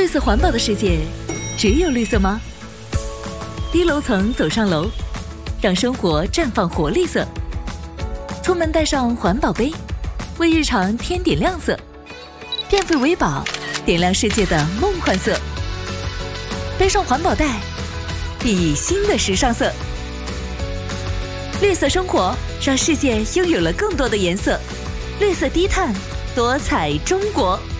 绿色环保的世界，只有绿色吗？低楼层走上楼，让生活绽放活力色。出门带上环保杯，为日常添点亮色。变废为宝，点亮世界的梦幻色。背上环保袋，熠熠新的时尚色。绿色生活，让世界拥有了更多的颜色。绿色低碳，多彩中国。